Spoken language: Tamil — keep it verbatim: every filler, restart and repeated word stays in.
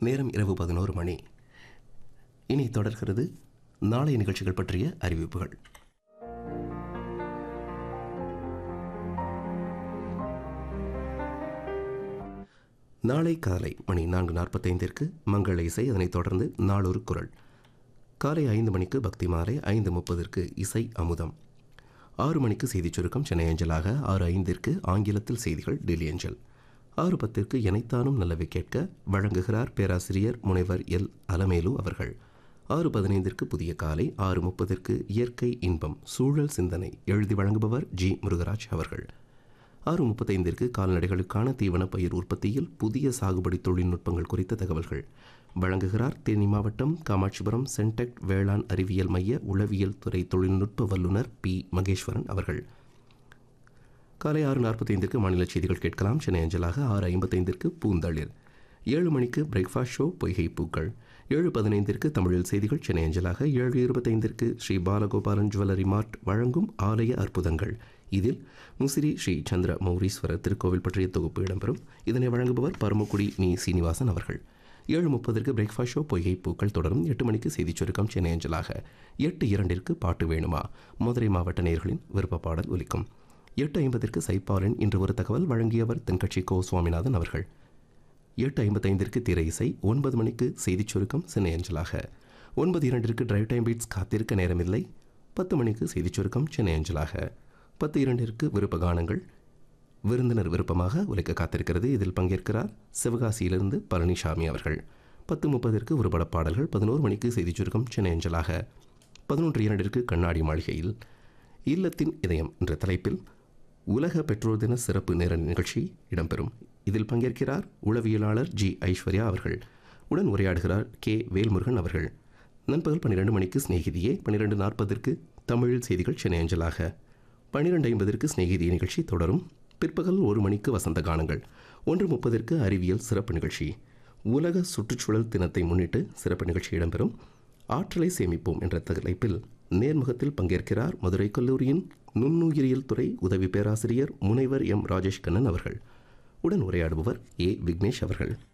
நேரம் இரவு பதினோரு மணி. இனி தொடர்கிறது நாளைய நிகழ்ச்சிகள் பற்றிய அறிவிப்புகள். நாளை காலை மணி நான்கு நாற்பத்தைந்திற்கு மங்கள இசை, அதனைத் தொடர்ந்து நாளொரு குரல். காலை ஐந்து மணிக்கு பக்தி மாலை, ஐந்து முப்பதற்கு இசை அமுதம், ஆறு மணிக்கு செய்திச் சுருக்கம் சென்னை அஞ்சலாக, ஆறு ஐந்திற்கு ஆங்கிலத்தில் செய்திகள் டெல்லி அஞ்சல், ஆறு பத்திற்கு எனைத்தானும் நல்லவை கேட்க வழங்குகிறார் பேராசிரியர் முனைவர் எல் அலமேலு அவர்கள். ஆறு பதினைந்திற்கு புதிய காலை, ஆறு முப்பதற்கு இயற்கை இன்பம் சூழல் சிந்தனை எழுதி வழங்குபவர் ஜி முருகராஜ் அவர்கள். ஆறு முப்பத்தைந்திற்கு கால்நடைகளுக்கான தீவன பயிர் உற்பத்தியில் புதிய சாகுபடி தொழில்நுட்பங்கள் குறித்த தகவல்கள் வழங்குகிறார் தேனி மாவட்டம் காமாட்சிபுரம் சென்டெக் வேளாண் அறிவியல் மைய உளவியல் துறை தொழில்நுட்ப வல்லுநர் பி மகேஸ்வரன் அவர்கள். காலை ஆறு நாற்பத்தைந்திற்கு மாநில செய்திகள் கேட்கலாம் சென்னை அஞ்சலாக. ஆறு ஐம்பத்தைந்திற்கு பூந்தளிர், ஏழு மணிக்கு பிரேக்ஃபாஸ்ட் ஷோ பொய்கை பூக்கள், ஏழு பதினைந்திற்கு தமிழில் செய்திகள் சென்னை அஞ்சலாக. ஏழு இருபத்தைந்திற்கு ஸ்ரீ பாலகோபாலன் ஜுவல்லரி மார்ட் வழங்கும் ஆலய அற்புதங்கள், இதில் முசிறி ஸ்ரீ சந்திர மௌரீஸ்வரர் திருக்கோவில் பற்றிய தொகுப்பு இடம்பெறும். இதனை வழங்குபவர் பரமக்குடி நீ சீனிவாசன் அவர்கள். ஏழு முப்பதற்கு பிரேக்ஃபாஸ்ட் ஷோ பொய்கை பூக்கள் தொடரும். எட்டு மணிக்கு செய்திச் சுருக்கம் சென்னை அஞ்சலாக. எட்டு இரண்டிற்கு பாட்டு வேணுமா மதுரை மாவட்ட நேயர்களின் விருப்ப பாடல் ஒலிக்கும். எட்டு ஐம்பதற்கு சைப்பாலின் இன்று ஒரு தகவல் வழங்கியவர் தென்கட்சி கோ சுவாமிநாதன் அவர்கள். எட்டு ஐம்பத்தைந்திற்கு திரை இசை. ஒன்பது மணிக்கு செய்திச் சுருக்கம் சென்னை அஞ்சலாக. ஒன்பது இரண்டிற்கு டிரைவ் டைம் பீட்ஸ் காத்திருக்க நேரமில்லை. பத்து மணிக்கு செய்திச் சுருக்கம் சென்னை அஞ்சலாக. பத்து இரண்டிற்கு விருப்ப கானங்கள் விருந்தினர் விருப்பமாக உழைக்க காத்திருக்கிறது. இதில் பங்கேற்கிறார் சிவகாசியிலிருந்து பழனிசாமி அவர்கள். பத்து முப்பதற்கு ஒருபட பாடல்கள். பதினோரு மணிக்கு செய்திச் சுருக்கம் சென்னை அஞ்சலாக. பதினொன்று இரண்டிற்கு கண்ணாடி மாளிகையில் இல்லத்தின் இதயம் என்ற தலைப்பில் உலக பெற்றோர் தின சிறப்பு நேர நிகழ்ச்சி இடம்பெறும். இதில் பங்கேற்கிறார் உளவியலாளர் ஜி ஐஸ்வர்யா அவர்கள். உடன் உரையாடுகிறார் கே வேல்முருகன் அவர்கள். நண்பகல் பன்னிரெண்டு மணிக்கு ஸ்நேகிதியே. பன்னிரெண்டு நாற்பதற்கு தமிழில் செய்திகள் சென்னை அஞ்சலாக. பன்னிரெண்டு ஐம்பதற்கு ஸ்நேகிதிய நிகழ்ச்சி தொடரும். பிற்பகல் ஒரு மணிக்கு வசந்த கானங்கள். ஒன்று முப்பதற்கு அறிவியல் சிறப்பு நிகழ்ச்சி. உலக சுற்றுச்சூழல் தினத்தை முன்னிட்டு சிறப்பு நிகழ்ச்சி இடம்பெறும். ஆற்றலை சேமிப்போம் என்ற தலைப்பில் நேர்முகத்தில் பங்கேற்கிறார் மதுரை கல்லூரியின் நுண்ணுயிரியல் துறை உதவி பேராசிரியர் முனைவர் எம் ராஜேஷ் கண்ணன் அவர்கள். உடன் உரையாடுபவர் ஏ விக்னேஷ் அவர்கள்.